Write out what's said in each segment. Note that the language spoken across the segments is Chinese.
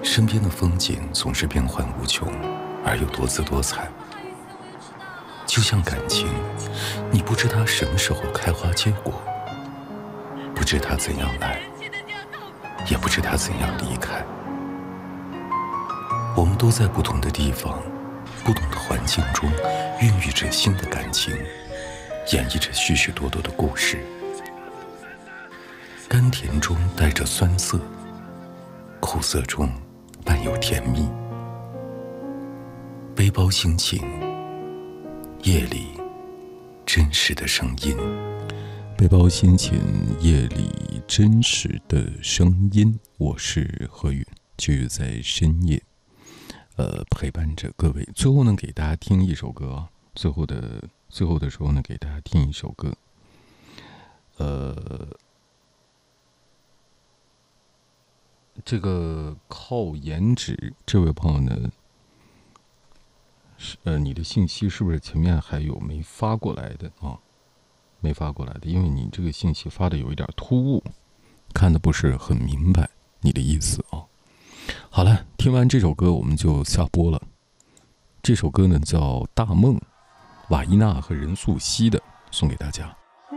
身边的风景总是变幻无穷，而又多姿多彩。就像感情，你不知它什么时候开花结果，不知它怎样来，也不知它怎样离开。我们都在不同的地方，不同的环境中，孕育着新的感情，演绎着许许多多的故事。甘甜中带着酸涩，苦涩中伴有甜蜜。背包心情，夜里真实的声音。 背包心情，夜里真实的声音。我是何允，就在深夜陪伴着各位。最后呢，给大家听一首歌啊。最后的时候呢，给大家听一首歌。这个靠颜值，这位朋友呢，你的信息是不是前面还有没发过来的啊？没发过来的，因为你这个信息发的有一点突兀，看的不是很明白你的意思啊。好了，听完这首歌我们就下播了。这首歌呢叫《大梦》，瓦依娜和任素汐的，送给大家。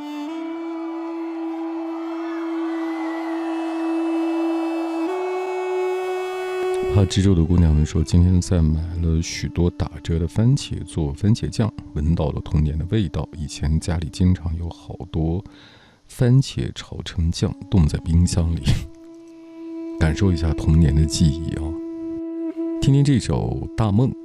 知州的姑娘们说，今天在买了许多打折的番茄做番茄酱，闻到了童年的味道。以前家里经常有好多番茄炒成酱，冻在冰箱里，感受一下童年的记忆啊！听听这首《大梦》。